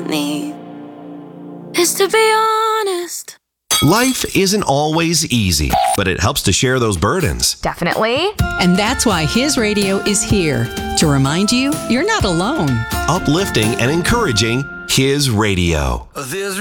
need is to be honest. Life isn't always easy, but it helps to share those burdens. Definitely. And that's why His Radio is here to remind you you're not alone. Uplifting and encouraging His Radio.